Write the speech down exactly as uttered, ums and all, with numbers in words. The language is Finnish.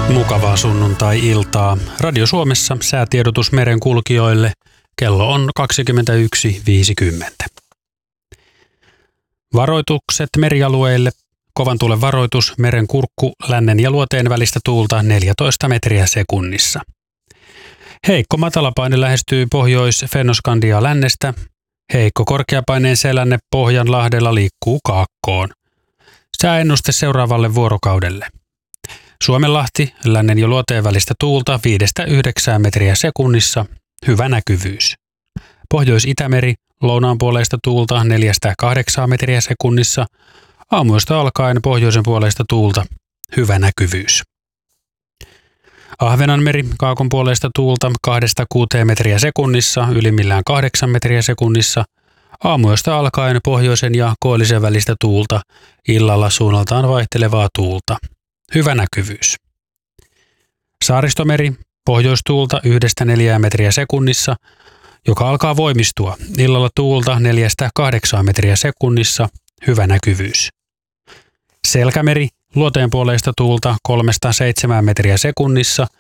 Mukavaa sunnuntai-iltaa. Radio Suomessa säätiedotus merenkulkijoille. Kello on kaksikymmentäyksi viisikymmentä. Varoitukset merialueille. Kovan tuulen varoitus, meren kurkku, lännen ja luoteen välistä tuulta neljätoista metriä sekunnissa. Heikko matalapaine lähestyy Pohjois-Fennoskandiaa lännestä. Heikko korkeapaineen selänne Pohjanlahdella liikkuu kaakkoon. Sääennuste seuraavalle vuorokaudelle. Suomenlahti, lännen ja luoteen välistä tuulta viidestä yhdeksään metriä sekunnissa, hyvä näkyvyys. Pohjois-Itämeri, lounaanpuoleista tuulta neljästä kahdeksaan metriä sekunnissa, aamuyöstä alkaen pohjoisen puoleista tuulta, hyvä näkyvyys. Ahvenanmeri, kaakonpuoleista tuulta kahdesta kuuteen metriä sekunnissa, ylimmillään kahdeksan metriä sekunnissa, aamuyöstä alkaen pohjoisen ja koillisen välistä tuulta, illalla suunnaltaan vaihtelevaa tuulta. Hyvä näkyvyys. Saaristomeri, pohjoistuulta yhdestä neljään metriä sekunnissa, joka alkaa voimistua. Illalla tuulta neljästä kahdeksaan metriä sekunnissa, hyvä näkyvyys. Selkämeri, luoteenpuoleista tuulta kolmesta seitsemään metriä sekunnissa,